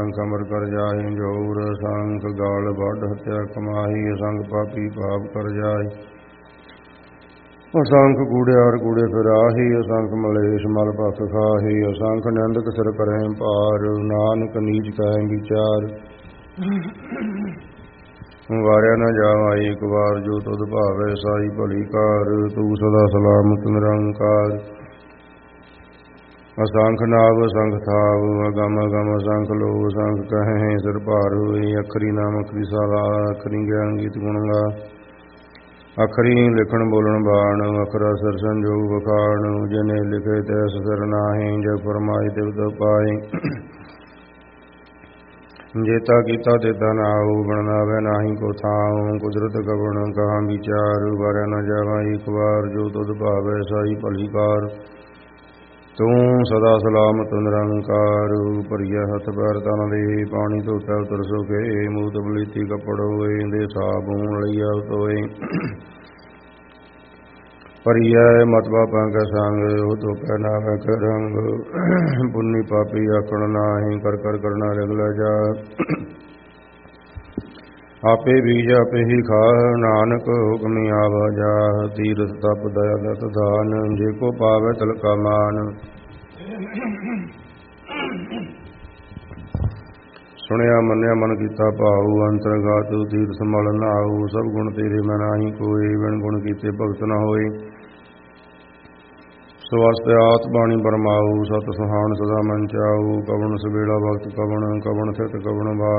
ਕਮਰ ਕਰ ਜਾਹੀ ਜੋਰ ਅਸੰਖ ਗਾਲ ਵੱਢ ਹੱਤਿਆ ਕਮਾਹੀ ਅਸੰਖ ਪਾਪੀ ਪਾਪ ਕਰ ਜਾਹੀ ਅਸੰਖ ਕੂੜਿਆਰ ਕੂੜੇ ਫਿਰਾਹੀ ਅਸੰਖ ਮਲੇਸ਼ ਮਲ ਭਖ ਖਾਹੀ ਅਸੰਖ ਨਿੰਦਕ ਸਿਰ ਕਰਹਿ ਭਾਰ ਨਾਨਕ ਨੀਚ ਕਹਿ ਵਿਚਾਰ ਵਾਰਿਆ ਨਾ ਜਾਵਾਂ ਇੱਕ ਵਾਰ ਜੋ ਤੁਧ ਭਾਵੈ ਸਾਈ ਭਲੀ ਕਾਰ ਤੂੰ ਸਦਾ ਸਲਾਮਤ ਨਿਰੰਕਾਰ ਅਸੰਖ ਨਾਗ ਅਸੰਖ ਥਾਵ ਅਗਮ ਅਗਮ ਅਸੰਖ ਲੋ ਅਸੰਖ ਕਹੈ ਸਿਰ ਭਾਰ ਹੋਈ ਅਖਰੀ ਨਾਮ ਅਖਰੀ ਸਾਲਾ ਅਖਰੀ ਗਿਆਨ ਗੀਤ ਗੁਣਗਾ ਅਖਰੀ ਲਿਖਣ ਬੋਲਣ ਬਾਣ ਅਖਰਾ ਸਿਰ ਸੰਜੋਗ ਵਖਾਣ ਜਿਨੇ ਲਿਖੇ ਤੈਸ ਸਿਰ ਨਾਹੀ ਜਗ ਫਰਮਾਈ ਤਿਵ ਪਾਈ ਜੇਤਾ ਕੀਤਾ ਤੇਤਾ ਨਾਉ ਬਣਨਾਵੇ ਨਾਹੀ ਕੋ ਥਾਉ ਕੁਦਰਤ ਕਵਣ ਕਹਾ ਵਿਚਾਰ ਵਾਰਿਆ ਨਾ ਜਾਵਾ ਇੱਕ ਵਾਰ ਜੋ ਤੁਧ ਭਾਵੈ ਸਾਈ ਭਲੀ ਕਾਰ ਤੂੰ ਸਦਾ ਸਲਾਮਤ ਨਿਰੰਕਾਰ ਭਰੀਆ ਹੱਥ ਪੈਰ ਤਨ ਦੇ ਪਾਣੀ ਧੋਤਾ ਉਤਰ ਸੁਖੇ ਮੂਤ ਬਲੀਤੀ ਕੱਪੜ ਹੋਏ ਦੇ ਸਾਬੂਨ ਲਈਆ ਧੋਏ ਭਰੀਆ ਮਤਵਾ ਪੰਗ ਸੰਗ ਉਹ ਧੋਪੈ ਨਾਵੇ ਕ ਰੰਗ ਪੁੰਨੀ ਪਾਪੀ ਆਖਣ ਨਾਹੀ ਕਰ ਕਰ ਕਰਨਾ ਰਗਲਾ ਜਾ ਆਪੇ ਬੀਜ ਆਪੇ ਹੀ ਖਾਹ ਨਾਨਕ ਹੁਕਮੀ ਆਵਾਜਾ ਤੀਰਥ ਤਪ ਦਇਆ ਦਤ ਦਾਨ ਜੇ ਕੋ ਪਾਵੇ ਤਲਕਾ ਮਾਨ ਸੁਣਿਆ ਮੰਨਿਆ ਮਨ ਕੀਤਾ ਭਾਉ ਅੰਤਰਗਤ ਤੀਰਥ ਮਲ ਨਾਉ ਸਭ ਗੁਣ ਤੇਰੇ ਮੈਂ ਨਾਹੀ ਕੋਈ ਬਿਨ ਗੁਣ ਕੀਤੇ ਭਗਤ ਨਾ ਹੋਏ ਸਵਸਤਿ ਆਤ ਬਾਣੀ ਬਰਮਾਉ ਸਤ ਸੁਹਾਣ ਸਦਾ ਮਨ ਚਾਉ ਕਵਣ ਸਵੇਲਾ ਵਕਤ ਕਵਣ ਕਵਣ ਥਿਤ ਕਵਣ